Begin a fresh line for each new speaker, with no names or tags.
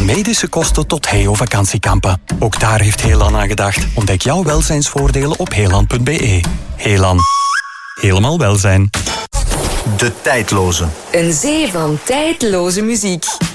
Van medische kosten tot Heo-vakantiekampen. Ook daar heeft Heelan aan gedacht. Ontdek jouw welzijnsvoordelen op heelan.be. Heelan. Helemaal welzijn.
De Tijdloze.
Een zee van tijdloze muziek.